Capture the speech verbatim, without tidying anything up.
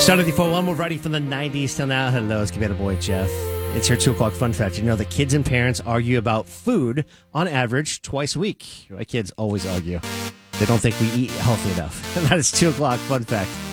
Started the four one, we're writing from the nineties till now. Hello, it's Cabana Boy Jeff. It's your two o'clock fun fact. You know that kids and parents argue about food on average twice a week. My kids always argue. They don't think we eat healthy enough. And that is two o'clock fun fact.